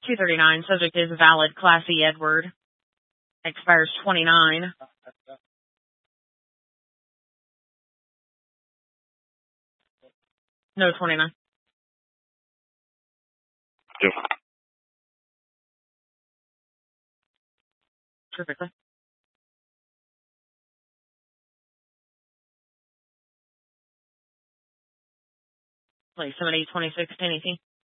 239. Subject is valid. Class E Edward. Expires 29. No, 29. Yep. Perfectly. Place 7826 1018.